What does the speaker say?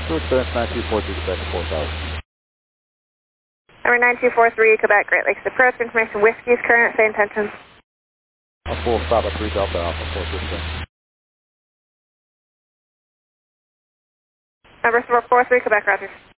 Expense 9243, Quebec 4000. Number 9243, Quebec, Great Lakes approach, information Whiskey's current, same intentions. A full stop at 3 Delta Alpha, 4 Number 443, Quebec, Roger.